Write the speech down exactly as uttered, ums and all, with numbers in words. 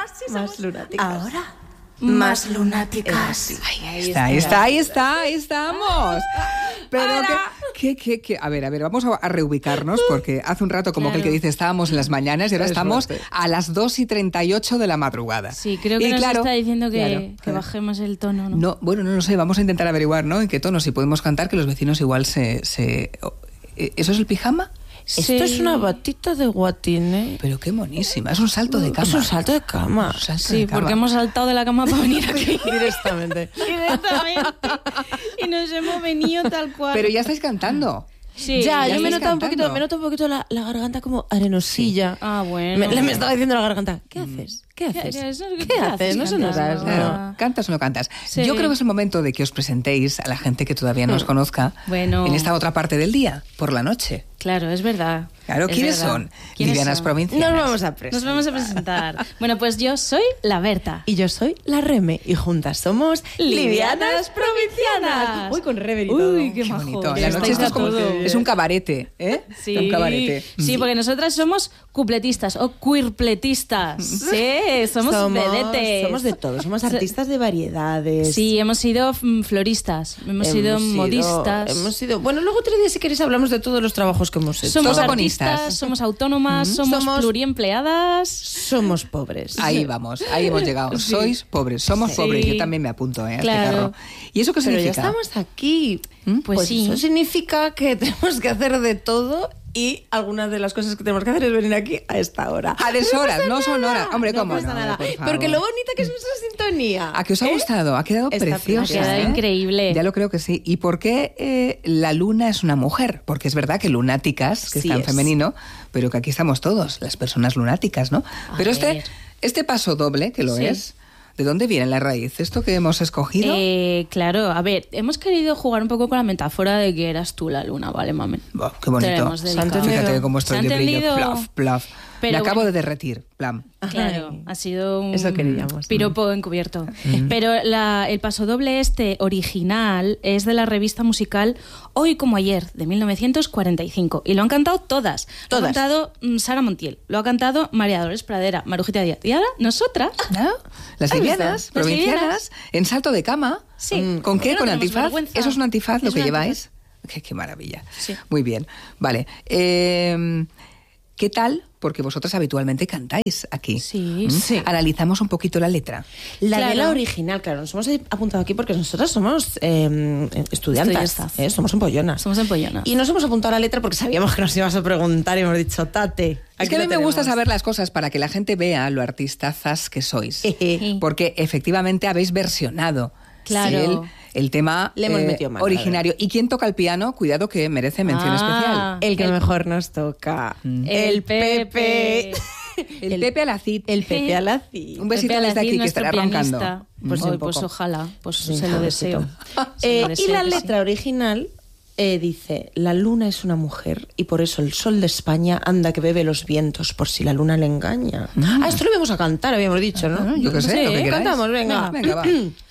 sí somos. Más lunáticas. Ahora, más lunáticas. Eh, Ahí, ahí está, ahí está, ahí está, ahí estamos. Pero que, que, que, que, a ver, a ver, vamos a, a reubicarnos porque hace un rato como Claro. que el que dice estábamos en las mañanas y ahora Es estamos fuerte. a las dos y treinta y ocho de la madrugada. Sí, creo que Y nos claro, está diciendo que, claro, que claro. bajemos el tono, ¿no? No, bueno, no lo sé, vamos a intentar averiguar, ¿no? En qué tono, si podemos cantar, que los vecinos igual se... se o- ¿eso es el pijama? Esto es una batita de guatín, ¿eh? Pero qué monísima, es un salto de cama. Es un salto de cama. Un salto Sí, de cama. porque hemos saltado de la cama para venir aquí. Directamente. Directamente. Y nos hemos venido tal cual. Pero ya estáis cantando. Sí, ya, ya yo me estáis nota un cantando. poquito, me nota un poquito la, la garganta como arenosilla. Ah, bueno. Me, me estaba diciendo la garganta, ¿qué haces? ¿Qué haces? ya, eso es ¿Qué, que- ¿qué haces? haces No se nos cantando? das. Claro, No. ¿cantas o no cantas? Sí. Yo creo que es el momento de que os presentéis a la gente que todavía no os conozca Bueno. en esta otra parte del día, por la noche. Claro, es verdad. Claro, Es ¿quiénes verdad. son? ¿Quiénes Livianas son? provincianas. Nos vamos a presentar. Nos vamos a presentar. Bueno, pues yo soy la Berta. Y yo soy la Reme y juntas somos Livianas Provincianas. Uy, con Reme y todo. Uy, qué Qué majo. bonito. Ya La noche estáis esto es, a como, todo. es un cabarete, ¿eh? Sí, Un cabarete. sí, porque nosotras somos cupletistas o queerpletistas. Sí, somos, vedetes. somos de todo, somos So- artistas de variedades. Sí, hemos sido mm, floristas, hemos, sido modistas. Hemos sido. Bueno, luego otro día, si queréis, hablamos de todos los trabajos que hemos hecho. Somos Protagonistas. artistas, somos autónomas, somos, Somos- pluriempleadas. Somos pobres. Ahí vamos, ahí hemos llegado. Sois pobres, somos Sí. pobres. Yo también me apunto, ¿eh? A Claro. este carro. ¿Y eso qué Pero ya significa? estamos aquí. Pues sí. Eso significa que tenemos que hacer de todo y algunas de las cosas que tenemos que hacer es venir aquí a esta hora. A deshoras, no pasa son nada, horas. Hombre, no ¿cómo pasa no? nada. Por favor. Porque lo bonita que es nuestra sintonía. ¿A que os ha ¿Eh? gustado? Ha quedado Está preciosa. Ha quedado ¿eh? increíble. Ya lo creo que sí. ¿Y por qué eh, la luna es una mujer? Porque es verdad que lunáticas, que Sí está en es. femenino, pero que aquí estamos todos, las personas lunáticas, ¿no? A pero este, ver. este paso doble, que lo Sí. es, ¿de dónde viene la raíz? ¿Esto que hemos escogido? Eh, claro, a ver, hemos querido jugar un poco con la metáfora de que eras tú la luna, ¿vale, mami? Buah, qué bonito. Tenemos dedicado. Se ha entendido. Fíjate cómo estoy ¿Se ha de brillo. entendido? Plaf, plaf. Pero Me acabo bueno. de derretir. Plam. Claro, Ay. ha sido un Eso queríamos. piropo encubierto. Pero la- el pasodoble este original es de la revista musical Hoy como ayer, de mil novecientos cuarenta y cinco. Y lo han cantado todas. Lo Todas. ha cantado mm, Sara Montiel, lo ha cantado María Dolores Pradera, Marujita Díaz. Y ahora nosotras. ¿No? Las Ahí livianas, está. Las provincianas, livianas. en salto de cama. Sí. Mm, ¿Con qué? No ¿Con tenemos antifaz? vergüenza. ¿Eso es un antifaz lo Es que un lleváis? Qué, qué maravilla. Sí. Muy bien. Vale. Eh, ¿Qué tal? Porque vosotras habitualmente cantáis aquí. Sí. ¿Mm? Sí. Analizamos un poquito la letra. La de Claro. la original, claro, nos hemos apuntado aquí porque nosotras somos eh, estudiantes, Estudiantas. ¿eh? Somos empollonas. Somos empollonas. Y nos hemos apuntado a la letra porque sabíamos que nos ibas a preguntar y hemos dicho, tate. Es aquí que a lo mí me gusta tenemos. saber las cosas para que la gente vea lo artistazas que sois. Jeje. Porque efectivamente habéis versionado Claro. el, el tema Le hemos eh, metido mano, originario. ¿Y quién toca el piano? Cuidado que merece mención Ah. especial. El que El- mejor nos toca. El Pepe. El, Pepe Alacid. El Pepe Alacid. Un besito Pepe desde Alacid, aquí, que nuestro estará roncando. pianista. Pues Pues, sí, un pues poco. ojalá, pues Sí, se lo un deseo. besito. Se Eh, lo y deseo la que sí. letra original eh, dice, la luna es una mujer y por eso el sol de España anda que bebe los vientos por si la luna le engaña. Ah, esto lo íbamos a cantar, habíamos dicho, ¿no? Ah, yo qué sé, Sí, lo que queráis. cantamos, venga. Venga, va.